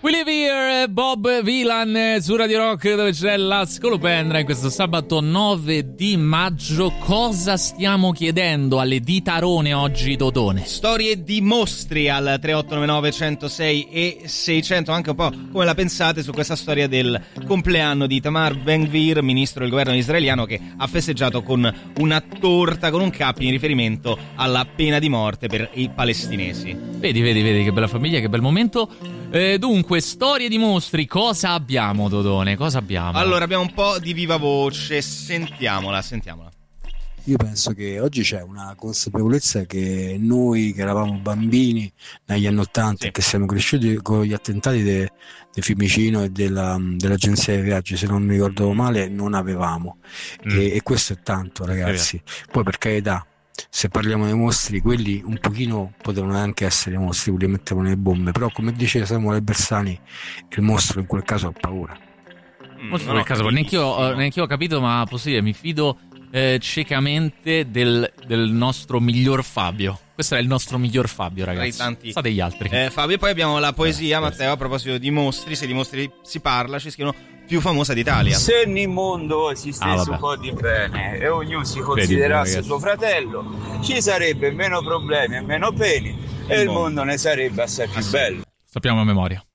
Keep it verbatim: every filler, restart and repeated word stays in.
Willie Weir, Bob Vylan su Radio Rock, dove c'è la Scolopendra in questo sabato nove di maggio. Cosa stiamo chiedendo alle ditarone oggi, Dodone? Storie di mostri al tre otto nove nove uno zero sei e seicento, anche un po' come la pensate su questa storia del compleanno di Itamar Ben-Gvir, ministro del governo israeliano, che ha festeggiato con una torta con un cappio in riferimento alla pena di morte per i palestinesi. Vedi, vedi, vedi che bella famiglia, che bel momento. Eh, dunque, storie di mostri, cosa abbiamo, Dodone? Cosa abbiamo? Allora, abbiamo un po' di viva voce, sentiamola, sentiamola. Io penso che oggi c'è una consapevolezza che noi che eravamo bambini negli anni Ottanta e sì. che siamo cresciuti con gli attentati de, de Fiumicino e della, dell'agenzia dei viaggi, se non mi ricordo male, non avevamo. Mm. E, e questo è tanto, ragazzi. Sì. Poi, per carità, se parliamo dei mostri, quelli un pochino potevano anche essere mostri, quelli mettevano le bombe, però come dice Samuele Bersani, il mostro in quel caso ha paura. Mm, mostro in quel caso, neanche io, neanche io ho capito, ma posso dire, mi fido eh, ciecamente del, del nostro miglior Fabio. Questo è il nostro miglior Fabio, ragazzi. Tanti. Sa degli altri. Eh, Fabio, poi abbiamo la poesia, eh, Matteo, a proposito di mostri. Se di mostri si parla, ci scrivono più famosa d'Italia. Se nel mondo esistesse ah, un po' di bene e ognuno si considerasse Credi, suo fratello, ci sarebbe meno problemi e meno pene e il mondo, mondo ne sarebbe assai più bello. Sappiamo a memoria.